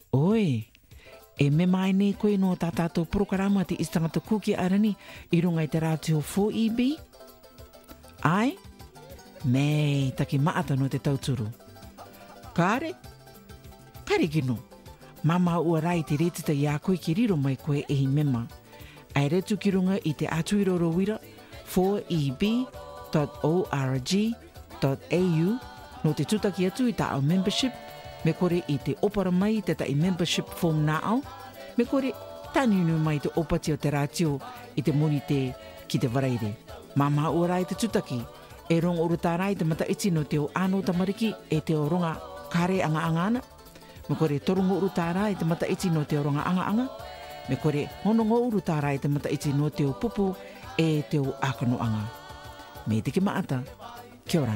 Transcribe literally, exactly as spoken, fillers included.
Oi, e me mai nei koe no tā tātou programa te istangata kuki arani i runga i te rātio four E B? Ai? Mei, taki maata no te tauturu. Kāre? Kare kino. Mama ua rai te retita i a koe ki riro mai koe e hi mema. Ai retu ki runga i te atuiroro wira four E B dot org dot A U no te tutaki atu i ta au membership me kore i te opara mai te tai membership form na au me kore taninu mai te opati o te rātio i te moni te ki te waraire. Mama ua rai te tutaki e rong uru tā rai te mata iti no te o ano tamariki e te o ronga kare anga anga ana. Me kore torungo uru tā rai te mata iti no te o ronga anga anga. Me kore honongo uru tā rai te mata iti no te o pupu e te o akano anga. Me te ki maata, kia ora.